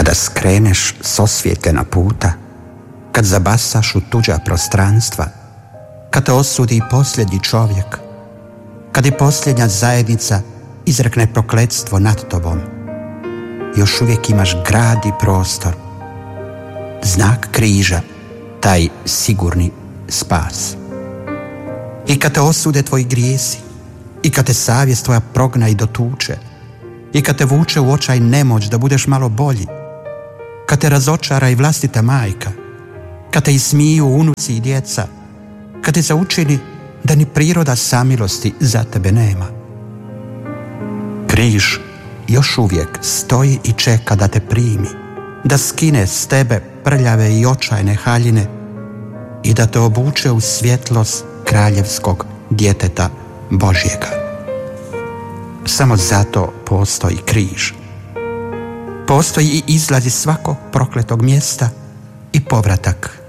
Kada skreneš s osvjetljena puta, kad zabasaš u tuđa prostranstva, kad te osudi posljednji čovjek, kad je posljednja zajednica izrekne prokletstvo nad tobom, još uvijek imaš grad i prostor, znak križa, taj sigurni spas. I kad te osude tvoji grijesi, i kad te savjest tvoja progna i dotuče, i kad te vuče u očaj nemoć da budeš malo bolji, kad te razočara i vlastita majka, kad te ismiju unuci i djeca, kad te zaučini da ni priroda samilosti za tebe nema. Križ još uvijek stoji i čeka da te primi, da skine s tebe prljave i očajne haljine i da te obuče u svjetlost kraljevskog djeteta Božjega. Samo zato postoji križ. Postoji i izlaz iz svakog prokletog mjesta i povratak